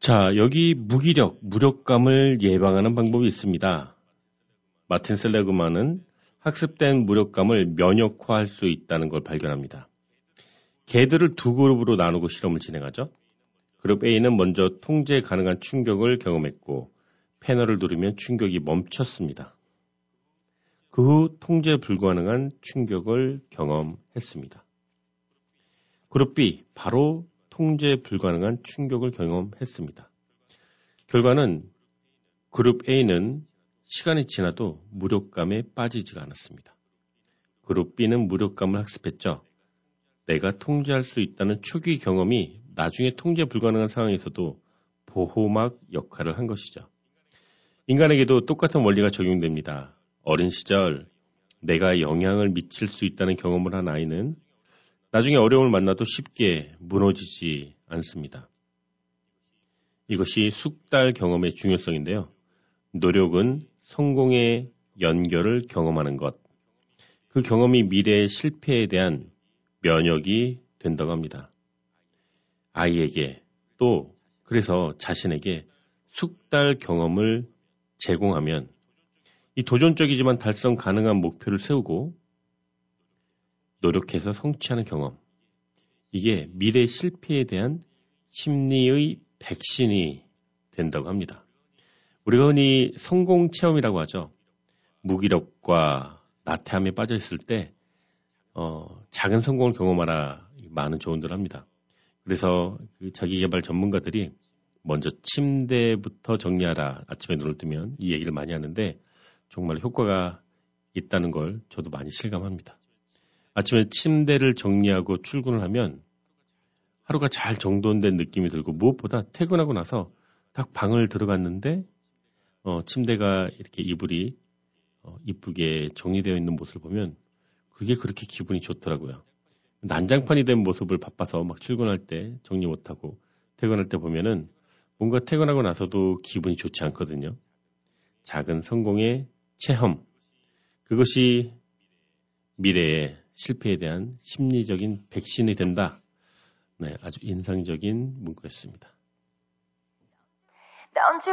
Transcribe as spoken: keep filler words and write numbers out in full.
자, 여기 무기력, 무력감을 예방하는 방법이 있습니다. 마틴 셀레그만은 학습된 무력감을 면역화할 수 있다는 걸 발견합니다. 개들을 두 그룹으로 나누고 실험을 진행하죠. 그룹 A는 먼저 통제 가능한 충격을 경험했고 패널을 누르면 충격이 멈췄습니다. 그 후 통제 불가능한 충격을 경험했습니다. 그룹 B, 바로 통제 불가능한 충격을 경험했습니다. 결과는 그룹 A는 시간이 지나도 무력감에 빠지지가 않았습니다. 그룹 B는 무력감을 학습했죠. 내가 통제할 수 있다는 초기 경험이 나중에 통제 불가능한 상황에서도 보호막 역할을 한 것이죠. 인간에게도 똑같은 원리가 적용됩니다. 어린 시절 내가 영향을 미칠 수 있다는 경험을 한 아이는 나중에 어려움을 만나도 쉽게 무너지지 않습니다. 이것이 숙달 경험의 중요성인데요. 노력은 성공의 연결을 경험하는 것. 그 경험이 미래의 실패에 대한 면역이 된다고 합니다. 아이에게 또 그래서 자신에게 숙달 경험을 제공하면 이 도전적이지만 달성 가능한 목표를 세우고 노력해서 성취하는 경험. 이게 미래 실패에 대한 심리의 백신이 된다고 합니다. 우리가 흔히 성공 체험이라고 하죠. 무기력과 나태함에 빠져 있을 때 어, 작은 성공을 경험하라 많은 조언들을 합니다. 그래서 그 자기개발 전문가들이 먼저 침대부터 정리하라 아침에 눈을 뜨면 이 얘기를 많이 하는데 정말 효과가 있다는 걸 저도 많이 실감합니다. 아침에 침대를 정리하고 출근을 하면 하루가 잘 정돈된 느낌이 들고 무엇보다 퇴근하고 나서 딱 방을 들어갔는데 어, 침대가 이렇게 이불이 어, 이쁘게 정리되어 있는 모습을 보면 그게 그렇게 기분이 좋더라고요. 난장판이 된 모습을 바빠서 막 출근할 때 정리 못하고 퇴근할 때 보면은 뭔가 퇴근하고 나서도 기분이 좋지 않거든요. 작은 성공의 체험. 그것이 미래의 실패에 대한 심리적인 백신이 된다. 네, 아주 인상적인 문구였습니다.